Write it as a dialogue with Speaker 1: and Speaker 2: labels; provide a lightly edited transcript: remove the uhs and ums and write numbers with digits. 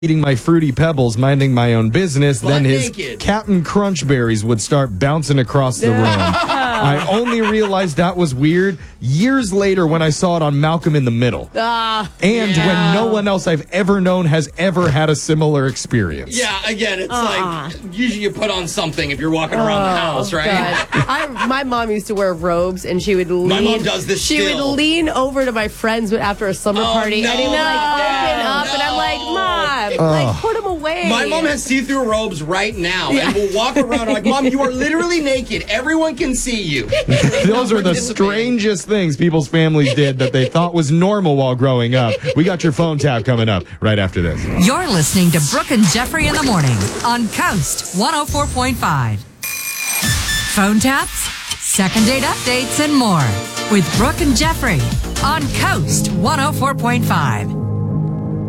Speaker 1: eating my Fruity Pebbles, minding my own business, then his
Speaker 2: naked.
Speaker 1: Captain Crunch berries would start bouncing across the room. I only realized that was weird years later when I saw it on Malcolm in the Middle. When no one else I've ever known has ever had a similar experience.
Speaker 2: Yeah, again, it's like, usually you put on something if you're walking around the house, right?
Speaker 3: My mom used to wear robes, and she would lean.
Speaker 2: My mom does this
Speaker 3: She
Speaker 2: still.
Speaker 3: would lean over to my friends after a summer party, and he would open up, and I'm like, Mom, put them away.
Speaker 2: My mom has see-through robes right now, and we'll walk around like, Mom, you are literally naked. Everyone can see you.
Speaker 1: Those are the strangest things people's families did that they thought was normal while growing up. We got your phone tap coming up right after this.
Speaker 4: You're listening to Brooke and Jeffrey in the morning on Coast 104.5. Phone taps, second date updates, and more with Brooke and Jeffrey on Coast 104.5.